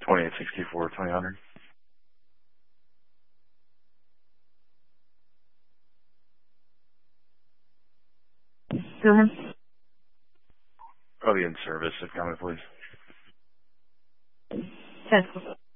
2864, 2000. Go ahead. Oh, the in-service, if coming, please. 10.